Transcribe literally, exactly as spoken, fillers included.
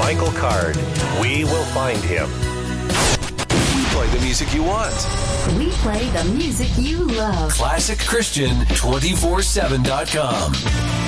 Michael Card. We will find him. We play the music you want. We play the music you love. Classic Christian two four seven dot com.